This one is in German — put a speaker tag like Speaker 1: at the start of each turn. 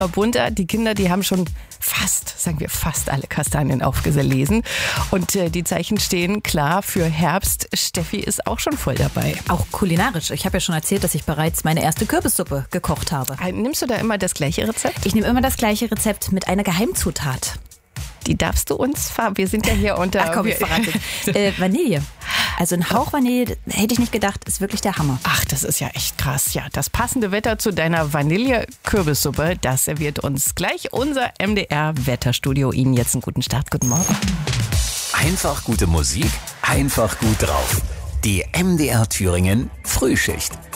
Speaker 1: bunter. Die Kinder, die haben schon fast alle Kastanien aufgelesen. Und die Zeichen stehen klar für Herbst. Steffi ist auch schon voll dabei.
Speaker 2: Auch kulinarisch. Ich habe ja schon erzählt, dass ich bereits meine erste Kürbissuppe gekocht habe.
Speaker 1: Nimmst du da immer das gleiche Rezept?
Speaker 2: Ich nehme immer das gleiche Rezept mit einer Geheimzutat.
Speaker 1: Die darfst du uns verraten. Wir sind ja hier unter...
Speaker 2: Ach komm, ich verrate. Vanille. Also ein Hauch Vanille, hätte ich nicht gedacht, ist wirklich der Hammer.
Speaker 1: Ach, das ist ja echt krass. Ja, das passende Wetter zu deiner Vanille-Kürbissuppe, das serviert uns gleich unser MDR-Wetterstudio. Ihnen jetzt einen guten Start. Guten Morgen.
Speaker 3: Einfach gute Musik, einfach gut drauf. Die MDR Thüringen Frühschicht.